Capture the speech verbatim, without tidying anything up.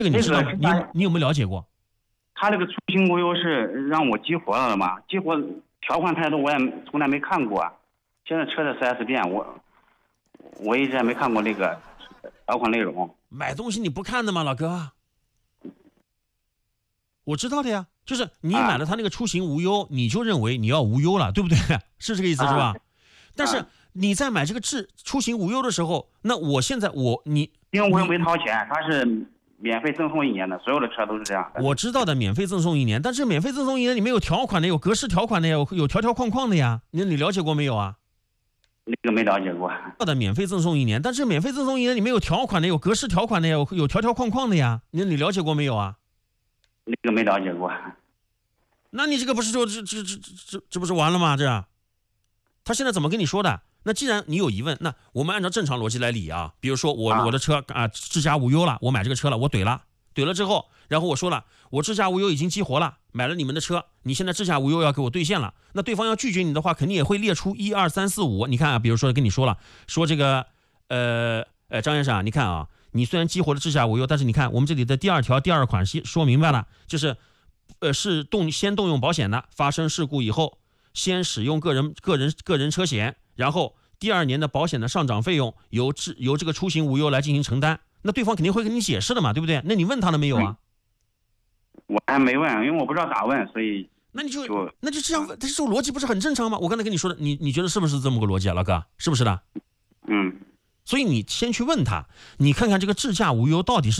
这个你知道这个你有你有没有了解过？ 他这个出行无忧是让我激活了的嘛？激活条款太多，我也从来没看过。现在车的 四 S 店，我我一直也没看过那个条款内容。 买东西你不看的吗，老哥？我知道的呀，就是你买了他那个出行无忧，啊、你就认为你要无忧了，对不对？是这个意思、啊、是吧？但是你在买这个智出行无忧的时候，那我现在我你因为我没掏钱，他是免费赠送一年的，所有的车都是这样。 我知道的，免费赠送一年，但是免费赠送一年里面有条款的，有格式条款的呀，有有条条框框的呀，你你了解过没有啊？ 那个没了解过。 的免费赠送一年，但是免费赠送一年里面有条款的，有格式条款的呀，有有条条框框的呀，你你了解过没有啊？ 那个没了解过。 那你这个不是说这这这这这不是完了吗？这他现在怎么跟你说的？那既然你有疑问，那我们按照正常逻辑来理啊。比如说我、啊、我的车啊智驾无忧了，我买这个车了，我怼了，怼了之后，然后我说了，我智驾无忧已经激活了，买了你们的车，你现在智驾无忧要给我兑现了，那对方要拒绝你的话，肯定也会列出一二三四五。你看啊，比如说跟你说了，说这个呃呃张先生啊，你看啊，你虽然激活了智驾无忧，但是你看我们这里的第二条第二款说明白了，就是呃是动先动用保险的，发生事故以后先使用个人个人个人车险。然后第二年的保险的上涨费用由至由这个出行无忧来进行承担，那对方肯定会跟你解释的嘛，对不对？那你问他了没有啊？ 嗯、我还没问，因为我不知道咋问，所以那你就就那就这样问，这种逻辑不是很正常吗？我刚才跟你说的，你你觉得是不是这么个逻辑啊，老哥？是不是的？ 嗯。 所以你先去问他，你看看这个智驾无忧到底是